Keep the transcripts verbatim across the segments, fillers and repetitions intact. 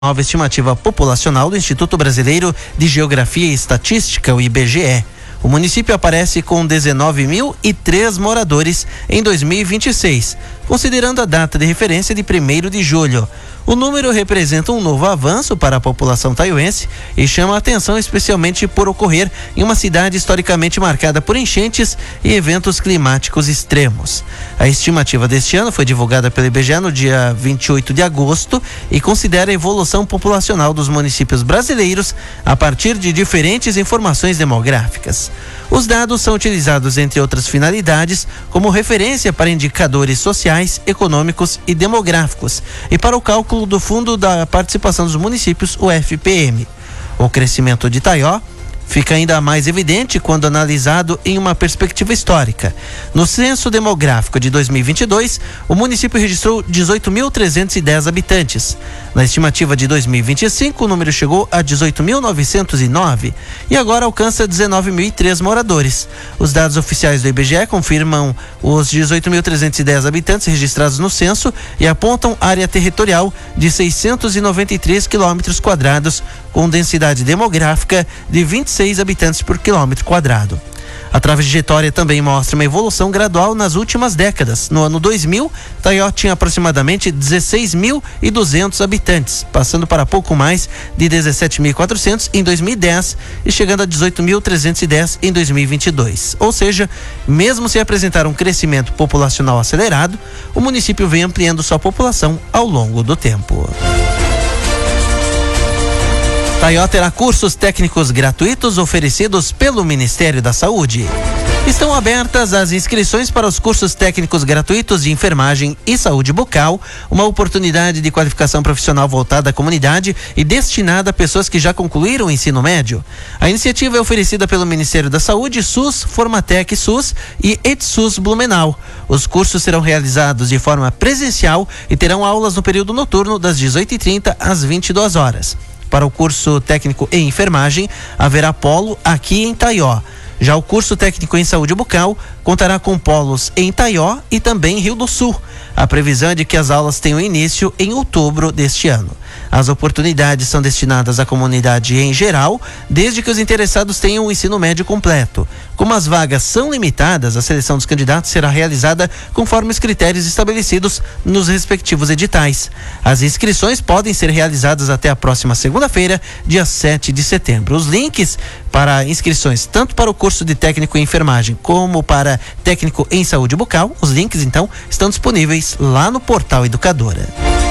Nova estimativa populacional do Instituto Brasileiro de Geografia e Estatística, o I B G E. O município aparece com dezenove mil e três moradores em dois mil e vinte e seis, considerando a data de referência de primeiro de julho. O número representa um novo avanço para a população taioense e chama a atenção especialmente por ocorrer em uma cidade historicamente marcada por enchentes e eventos climáticos extremos. A estimativa deste ano foi divulgada pelo I B G E no dia vinte e oito de agosto e considera a evolução populacional dos municípios brasileiros a partir de diferentes informações demográficas. Os dados são utilizados, entre outras finalidades, como referência para indicadores sociais, econômicos e demográficos e para o cálculo do Fundo da Participação dos Municípios, o F P M. O crescimento de Taió fica ainda mais evidente quando analisado em uma perspectiva histórica. No censo demográfico de dois mil e vinte e dois, o município registrou dezoito mil trezentos e dez habitantes. Na estimativa de dois mil e vinte e cinco, o número chegou a dezoito mil novecentos e nove e agora alcança dezenove mil e três moradores. Os dados oficiais do I B G E confirmam os dezoito mil trezentos e dez habitantes registrados no censo e apontam área territorial de seiscentos e noventa e três quilômetros quadrados, com densidade demográfica de vinte e seis habitantes por quilômetro quadrado. A trajetória também mostra uma evolução gradual nas últimas décadas. No ano dois mil, Taió tinha aproximadamente dezesseis mil e duzentos habitantes, passando para pouco mais de dezessete mil e quatrocentos em dois mil e dez e chegando a dezoito mil trezentos e dez em dois mil e vinte e dois. Ou seja, mesmo sem apresentar um crescimento populacional acelerado, o município vem ampliando sua população ao longo do tempo. Taió terá cursos técnicos gratuitos oferecidos pelo Ministério da Saúde. Estão abertas as inscrições para os cursos técnicos gratuitos de enfermagem e saúde bucal, uma oportunidade de qualificação profissional voltada à comunidade e destinada a pessoas que já concluíram o ensino médio. A iniciativa é oferecida pelo Ministério da Saúde, SUS, Formatec SUS e EdSUS Blumenau. Os cursos serão realizados de forma presencial e terão aulas no período noturno das dezoito e trinta às vinte e duas horas. Para o curso técnico em enfermagem, haverá polo aqui em Taió. Já o curso técnico em saúde bucal contará com polos em Taió e também em Rio do Sul. A previsão é de que as aulas tenham início em outubro deste ano. As oportunidades são destinadas à comunidade em geral, desde que os interessados tenham o ensino médio completo. Como as vagas são limitadas, a seleção dos candidatos será realizada conforme os critérios estabelecidos nos respectivos editais. As inscrições podem ser realizadas até a próxima segunda-feira, dia sete de setembro. Os links para inscrições, tanto para o curso de técnico em enfermagem como para técnico em saúde bucal, os links então estão disponíveis lá no portal Educadora.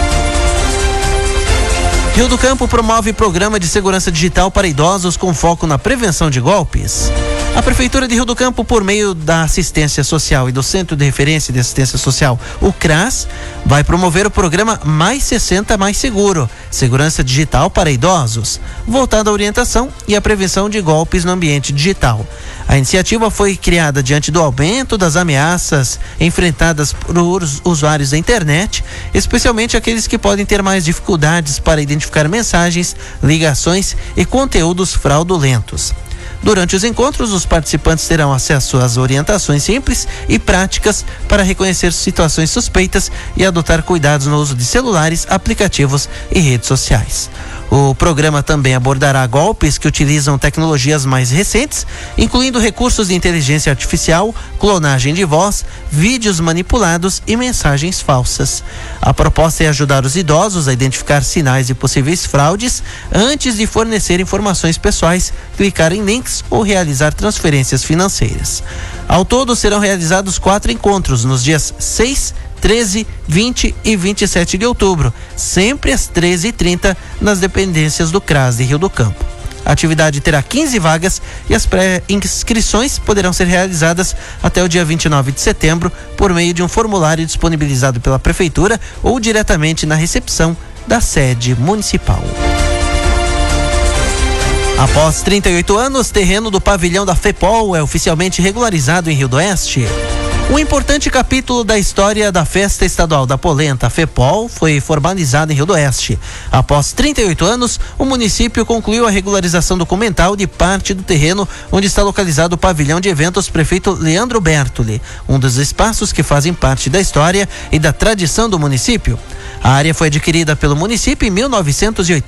Rio do Campo promove programa de segurança digital para idosos com foco na prevenção de golpes. A Prefeitura de Rio do Campo, por meio da Assistência Social e do Centro de Referência de Assistência Social, o CRAS, vai promover o programa Mais sessenta Mais Seguro, segurança digital para idosos, voltado à orientação e à prevenção de golpes no ambiente digital. A iniciativa foi criada diante do aumento das ameaças enfrentadas por usuários da internet, especialmente aqueles que podem ter mais dificuldades para identificar mensagens, ligações e conteúdos fraudulentos. Durante os encontros, os participantes terão acesso às orientações simples e práticas para reconhecer situações suspeitas e adotar cuidados no uso de celulares, aplicativos e redes sociais. O programa também abordará golpes que utilizam tecnologias mais recentes, incluindo recursos de inteligência artificial, clonagem de voz, vídeos manipulados e mensagens falsas. A proposta é ajudar os idosos a identificar sinais de possíveis fraudes antes de fornecer informações pessoais, clicar em links ou realizar transferências financeiras. Ao todo, serão realizados quatro encontros nos dias seis, treze, vinte e vinte e sete de outubro, sempre às treze e trinta nas dependências do CRAS de Rio do Campo. A atividade terá quinze vagas e as pré-inscrições poderão ser realizadas até o dia vinte e nove de setembro por meio de um formulário disponibilizado pela Prefeitura ou diretamente na recepção da sede municipal. Após trinta e oito anos, terreno do pavilhão da FEPOL é oficialmente regularizado em Rio do Oeste. Um importante capítulo da história da Festa Estadual da Polenta, a FEPOL, foi formalizado em Rio do Oeste. Após trinta e oito anos, o município concluiu a regularização documental de parte do terreno onde está localizado o pavilhão de eventos prefeito Leandro Bertoli, um dos espaços que fazem parte da história e da tradição do município. A área foi adquirida pelo município em mil novecentos e oitenta.